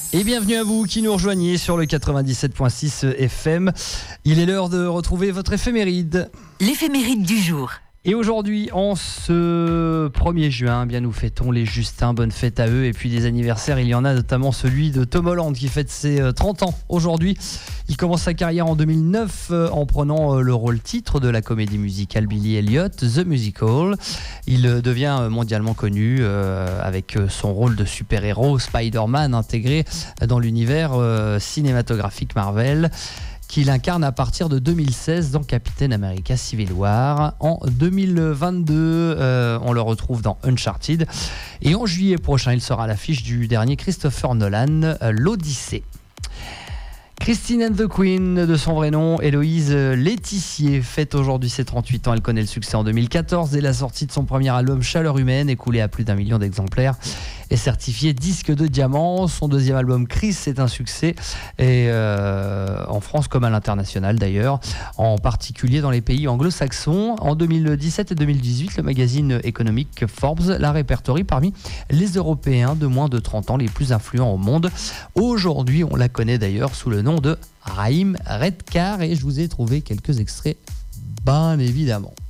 Et bienvenue à vous qui nous rejoignez sur le 97.6 FM. Il est l'heure de retrouver votre éphéméride. L'éphéméride du jour. Et aujourd'hui, en ce 1er juin, bien nous fêtons les Justins, bonne fête à eux. Et puis des anniversaires, il y en a notamment celui de Tom Holland qui fête ses 30 ans aujourd'hui. Il commence sa carrière en 2009 en prenant le rôle titre de la comédie musicale Billy Elliot, The Musical. Il devient mondialement connu avec son rôle de super-héros Spider-Man intégré dans l'univers cinématographique Marvel, qu'il incarne à partir de 2016 dans Captain America Civil War. En 2022, on le retrouve dans Uncharted. Et en juillet prochain, il sera à l'affiche du dernier Christopher Nolan, l'Odyssée. Christine and the Queen, de son vrai nom, Héloïse Laetissier, fête aujourd'hui ses 38 ans. Elle connaît le succès en 2014 dès la sortie de son premier album Chaleur Humaine, écoulé à plus d'1 million d'exemplaires et certifié disque de diamant. Son deuxième album Chris est un succès, et en France comme à l'international d'ailleurs, en particulier dans les pays anglo-saxons. En 2017 et 2018, le magazine économique Forbes la répertorie parmi les Européens de moins de 30 ans les plus influents au monde. Aujourd'hui, on la connaît d'ailleurs sous le nom de Raïm Redcar, et je vous ai trouvé quelques extraits, bien évidemment.